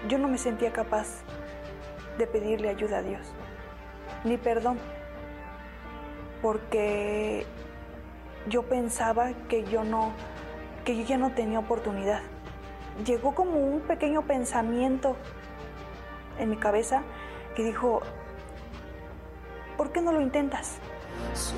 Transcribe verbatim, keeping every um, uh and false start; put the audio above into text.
yo no me sentía capaz de pedirle ayuda a Dios, ni perdón, porque yo pensaba que yo no, que yo ya no tenía oportunidad. Llegó como un pequeño pensamiento en mi cabeza que dijo, ¿por qué no lo intentas?